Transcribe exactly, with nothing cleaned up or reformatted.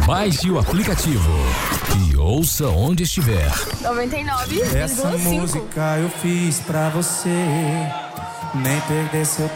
Baixe o aplicativo e ouça onde estiver. noventa e nove Essa vírgula cinco. música eu fiz pra você, nem perder seu